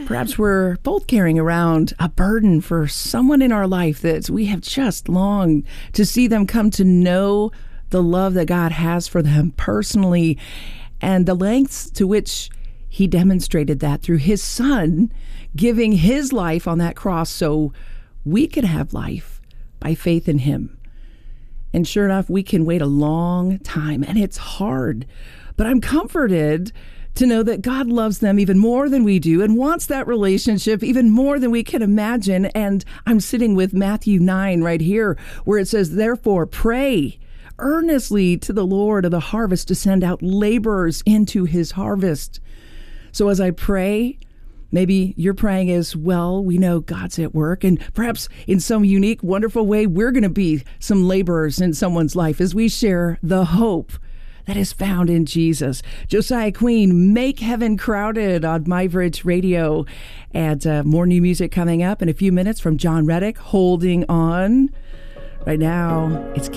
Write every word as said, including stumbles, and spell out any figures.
Perhaps we're both carrying around a burden for someone in our life that we have just longed to see them come to know the love that God has for them personally, and the lengths to which he demonstrated that through his son giving his life on that cross so we could have life by faith in him. And sure enough, we can wait a long time, and it's hard. But I'm comforted to know that God loves them even more than we do and wants that relationship even more than we can imagine. And I'm sitting with Matthew nine right here, where it says, therefore, pray earnestly to the Lord of the harvest to send out laborers into his harvest. So as I pray, maybe you're praying as well. We know God's at work, and perhaps in some unique, wonderful way, we're going to be some laborers in someone's life as we share the hope that is found in Jesus. Josiah Queen, Make Heaven Crowded on MyBridge Radio. And uh, more new music coming up in a few minutes from John Reddick, Holding On. Right now, it's